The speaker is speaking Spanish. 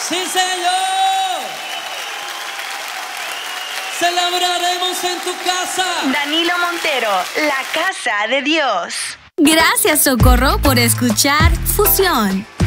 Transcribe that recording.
¡Sí, señor! Celebraremos en tu casa. Danilo Montero, la casa de Dios. Gracias, Socorro, por escuchar Fusión.